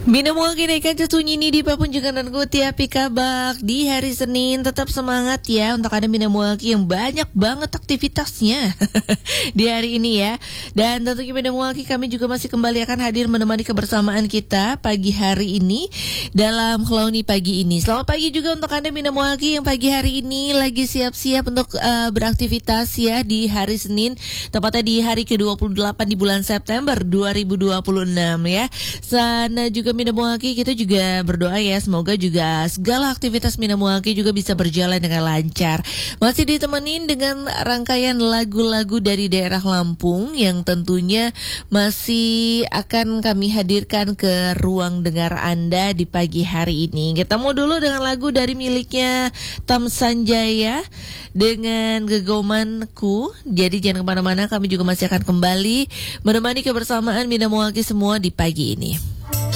Minamwalkinaikan cucunyini di papun juga nanku tiap kabak di hari Senin. Tetap semangat ya untuk ada Minamwalki yang banyak banget aktivitasnya di hari ini ya. Dan tentunya Minamwalki kami juga masih kembali akan hadir menemani kebersamaan kita pagi hari ini dalam Clowny pagi ini. Selamat pagi juga untuk Anda Minamwalki yang pagi hari ini lagi siap-siap untuk beraktivitas ya di hari Senin, tepatnya di hari ke-28 di bulan September 2026 ya. Sana juga Minamwalki kita juga berdoa ya, semoga juga segala aktivitas Minamwalki juga bisa berjalan dengan lancar. Masih ditemenin dengan rangkaian lagu-lagu dari daerah Lampung yang tentunya masih akan kami hadirkan ke ruang dengar Anda di pagi hari ini. Kita mau dulu dengan lagu dari miliknya Tam Sanjaya dengan Gegomanku. Jadi jangan kemana-mana, kami juga masih akan kembali menemani kebersamaan Minamwalki semua di pagi ini.